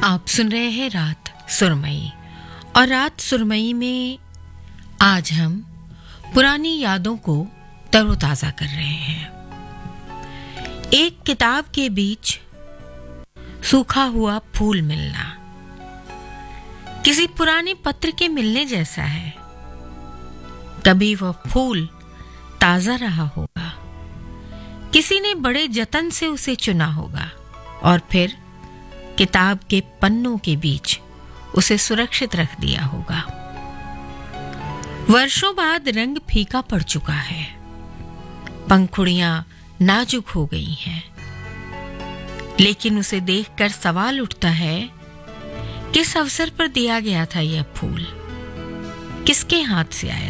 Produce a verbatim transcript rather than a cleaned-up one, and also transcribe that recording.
आप सुन रहे हैं रात सुरमई और रात सुरमई में आज हम पुरानी यादों को तरोताजा कर रहे हैं। एक किताब के बीच सूखा हुआ फूल मिलना किसी पुराने पत्र के मिलने जैसा है। कभी वह फूल ताजा रहा होगा, किसी ने बड़े जतन से उसे चुना होगा और फिर किताब के पन्नों के बीच उसे सुरक्षित रख दिया होगा। वर्षों बाद रंग फीका पड़ चुका है, पंखुड़ियां नाजुक हो गई हैं, लेकिन उसे देखकर सवाल उठता है, किस अवसर पर दिया गया था यह फूल, किसके हाथ से आया